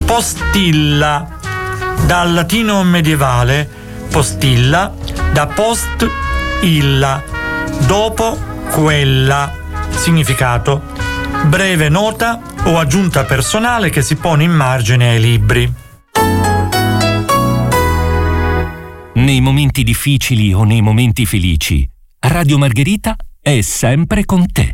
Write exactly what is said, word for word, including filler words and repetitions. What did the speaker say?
Postilla, dal latino medievale postilla, da post illa, dopo quella. Significato: breve nota o aggiunta personale che si pone in margine ai libri. Nei momenti difficili o nei momenti felici, Radio Margherita è sempre con te.